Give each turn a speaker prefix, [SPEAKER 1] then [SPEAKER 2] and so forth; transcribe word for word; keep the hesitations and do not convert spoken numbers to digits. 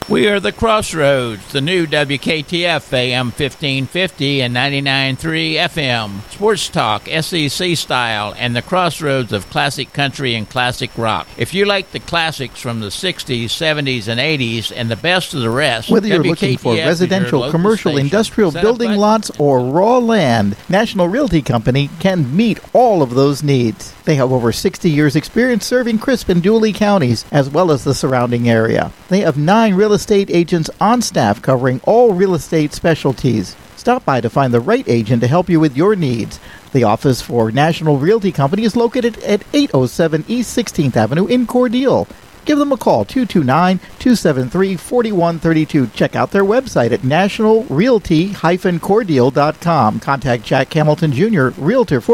[SPEAKER 1] We are the Crossroads, the new W K T F A M fifteen fifty and ninety-nine point three F M. Sports talk, S E C style, and the crossroads of classic country and classic rock. If you like the classics from the sixties, seventies, and eighties, and the best of the rest,
[SPEAKER 2] whether you're
[SPEAKER 1] W K T F
[SPEAKER 2] looking for residential, commercial,
[SPEAKER 1] station.
[SPEAKER 2] industrial
[SPEAKER 1] Set
[SPEAKER 2] building
[SPEAKER 1] up
[SPEAKER 2] lots, or raw land, National Realty Company can meet all of those needs. They have over sixty years experience serving Crisp and Dooley counties, as well as the surrounding area. They have nine real estate agents on staff covering all real estate specialties. Stop by to find the right agent to help you with your needs. The office for National Realty Company is located at eight oh seven East sixteenth Avenue in Cordele. Give them a call, two two nine, two seven three, four one three two. Check out their website at national realty dash cordele dot com. Contact Jack Hamilton Junior, Realtor for